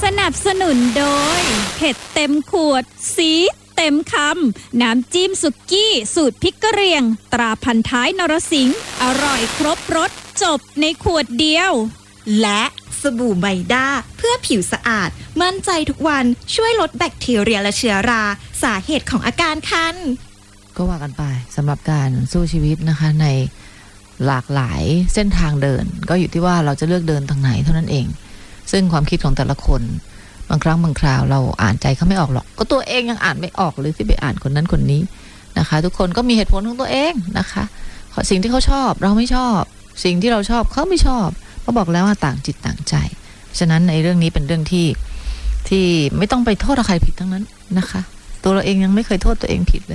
นับสนุนโดยเผ็ดเต็มขวดซีดเต็มคำน้ำจิ้มสุกี้สูตรพริกกะเหรี่ยงตราพันท้ายนรสิงห์อร่อยครบรสจบในขวดเดียวและสบู่ไมด้าเพื่อผิวสะอาดมั่นใจทุกวันช่วยลดแบคทีเรียและเชื้อราสาเหตุของอาการคันก็ว่ากันไปสำหรับการสู้ชีวิตนะคะในหลากหลายเส้นทางเดินก็อยู่ที่ว่าเราจะเลือกเดินทางไหนเท่านั้นเองซึ่งความคิดของแต่ละคนบางครั้งบางคราวเราอ่านใจเขาไม่ออกหรอกก็ตัวเองยังอ่านไม่ออกเลยที่ไปอ่านคนนั้นคนนี้นะคะทุกคนก็มีเหตุผลของตัวเองนะคะสิ่งที่เขาชอบเราไม่ชอบสิ่งที่เราชอบเขาไม่ชอบก็บอกแล้วว่าต่างจิตต่างใจฉะนั้นในเรื่องนี้เป็นเรื่องที่ไม่ต้องไปโทษใครผิดทั้งนั้นนะคะตัวเราเองยังไม่เคยโทษตัวเองผิดเลย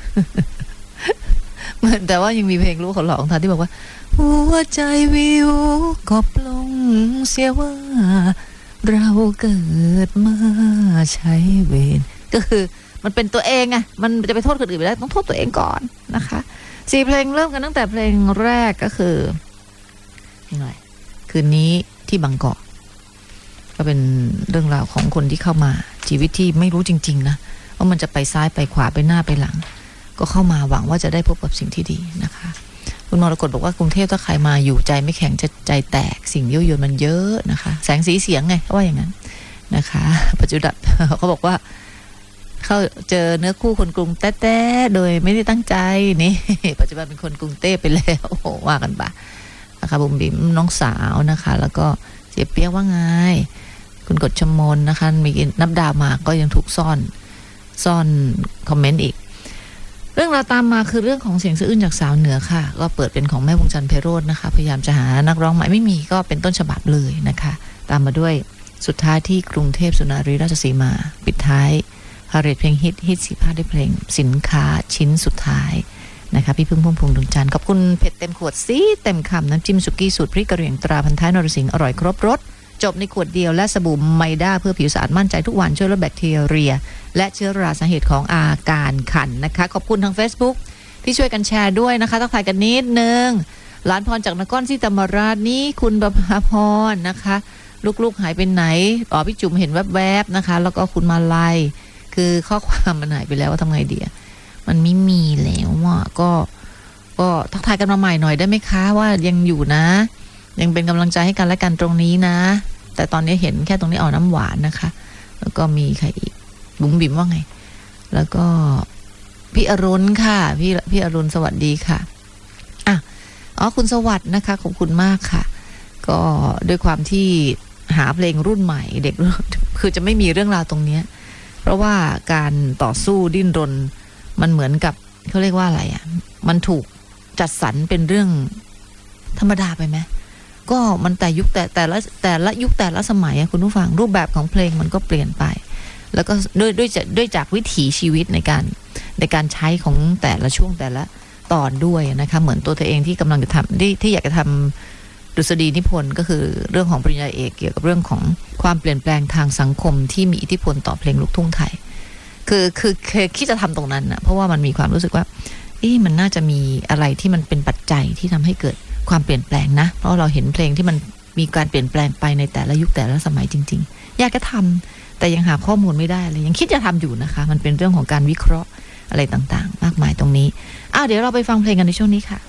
เหมือนแต่ว่ายังมีเพลงรู้เขาหลองท่านที่บอกว่าหัวใจวิวก็ปลงเสียว่าเราเกิดมาใช้เวรก็คือมันเป็นตัวเองไงมันจะไปโทษคนอื่นไม่ได้ต้องโทษตัวเองก่อนนะคะ4เพลงเริ่มกันตั้งแต่เพลงแรกก็คือเพลงอะไรคืนนี้ที่บางกอกก็เป็นเรื่องราวของคนที่เข้ามาชีวิตที่ไม่รู้จริงๆนะว่ามันจะไปซ้ายไปขวาไปหน้าไปหลังก็เข้ามาหวังว่าจะได้พบกับสิ่งที่ดีนะคะคุณมรกตบอกว่ากรุงเทพถ้าใครมาอยู่ใจไม่แข็งจะใจแตกสิ่งยั่วยวนมันเยอะนะคะแสงสีเสียงไงว่าอย่างนั้นนะคะปัจจุบันเขาบอกว่าเขาเจอเนื้อคู่คนกรุงแต้ๆโดยไม่ได้ตั้งใจนี่ปัจจุบันเป็นคนกรุงเทพไปแล้วโอ้โหว่ากันปะนะคะบุ๋มบิ๋มน้องสาวนะคะแล้วก็เสียเปียกว่าไงคุณกฎชมนนะคะมีนับดาวมาก็ยังถูกซ่อนคอมเมนต์อีกเรื่องราวตามมาคือเรื่องของเสียงสะอื้นจากสาวเหนือค่ะก็เปิดเป็นของแม่วงจันทร์ไพโรจน์นะคะพยายามจะหานักร้องใหม่ไม่มีก็เป็นต้นฉบับเลยนะคะตามมาด้วยสุดท้ายที่กรุงเทพสุนารีราชสีมาปิดท้ายพาเหรดเพลงฮิต15ด้วยเพลงสินค้าชิ้นสุดท้ายนะคะพี่พึ่งพุ่มพวงดวงจันทร์ขอบคุณเผ็ดเต็มขวดซีเต็มคำน้ำจิ้มสุกี้สูตรพริกกะเหรี่ยงตราพันท้ายนรสิงห์อร่อยครบรสจบในขวดเดียวและสบู่ไมด้าเพื่อผิวสะอาดมั่นใจทุกวันช่วยลดแบคทีเรียและเชื้อราสาเหตุของอาการคันนะคะขอบคุณทาง Facebook ที่ช่วยกันแชร์ด้วยนะคะทักทายกันนิดนึงหลานพรจากนครศรีธรรมราชนี่คุณประภาพรนะคะลูกๆหายไปไหนพี่จุ๋มเห็นแวบๆนะคะแล้วก็คุณมาลัยคือข้อความมันหายไปแล้วว่าทำไงดีมันไม่มีแล้วก็ทักทายกันมาใหม่หน่อยได้ไหมคะว่ายังอยู่นะยังเป็นกำลังใจให้กันและกันตรงนี้นะแต่ตอนนี้เห็นแค่ตรงนี้น้ำหวานนะคะแล้วก็มีใครอีกบุ๋มบิ๋มว่าไงแล้วก็พี่อรุณค่ะพี่อรุณสวัสดีค่ะคุณสวัสดิ์นะคะขอบคุณมากค่ะก็ด้วยความที่หาเพลงรุ่นใหม่เด็กคือจะไม่มีเรื่องราวตรงนี้เพราะว่าการต่อสู้ดิ้นรนมันเหมือนกับเขาเรียกว่าอะไรมันถูกจัดสรรเป็นเรื่องธรรมดาไปไหมก็มันแต่ยุคแต่ละยุคแต่ละสมัยคุณผู้ฟังรูปแบบของเพลงมันก็เปลี่ยนไปแล้วก็ด้วยจากวิถีชีวิตในการใช้ของแต่ละช่วงแต่ละตอนด้วยนะคะเหมือนตัวเธอเองที่กำลังจะทำที่อยากจะทำดุษฎีนิพนธ์ก็คือเรื่องของปริญญาเอกเกี่ยวกับเรื่องของความเปลี่ยนแปลงทางสังคมที่มีอิทธิพลต่อเพลงลูกทุ่งไทยคือคิดจะทำตรงนั้นนะเพราะว่ามันมีความรู้สึกว่ามันน่าจะมีอะไรที่มันเป็นปัจจัยที่ทำให้เกิดความเปลี่ยนแปลงนะเพราะเราเห็นเพลงที่มันมีการเปลี่ยนแปลงไปในแต่ละยุคแต่ละสมัยจริงๆอยากจะทำแต่ยังหาข้อมูลไม่ได้เลยยังคิดจะทำอยู่นะคะมันเป็นเรื่องของการวิเคราะห์อะไรต่างๆมากมายตรงนี้เดี๋ยวเราไปฟังเพลงกันในช่วงนี้ค่ะ